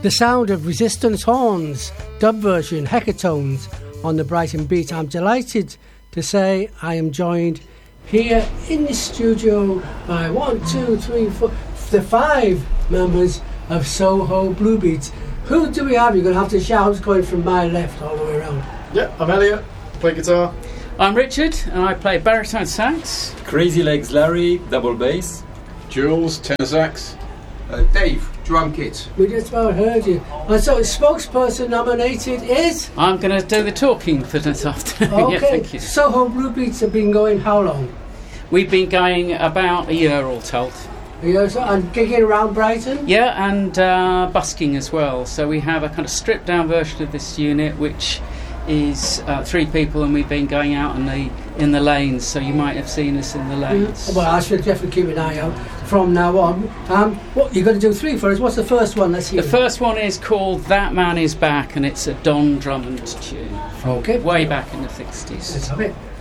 The sound of Resistance horns, dub version, Hecatones on the Brighton Beat. I'm delighted to say I am joined here in the studio by the 5 members of Soho Blue Beats. Who do we have? You're going to have to shout, going from my left all the way around. Yeah, I'm Elliot, play guitar. I'm Richard, and I play baritone sax. Crazy Legs Larry, double bass. Jules, tenor sax. Dave, drum kit. We just about heard you. And so the spokesperson nominated is? I'm going to do the talking for this afternoon. Okay. Yeah, thank you. Soho Blue Beats have been going how long? We've been going about a year all told. A year or so, and gigging around Brighton? Yeah, and busking as well. So we have a kind of stripped down version of this unit, which is 3 people, and we've been going out in the lanes, so you might have seen us in the lanes. Well, I should definitely keep an eye out from now on. What you're going to do 3 for us? What's the first one? Let's hear. The first one is called That Man Is Back, and it's a Don Drummond tune. Okay. Way back in the 60s. Let's have it.